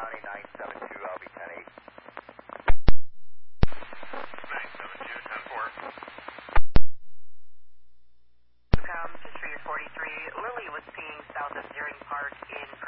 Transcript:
County, 972, I'll be 10-8. 972, 10-4. Just for your 43, Lily was seeing south of Deering Park in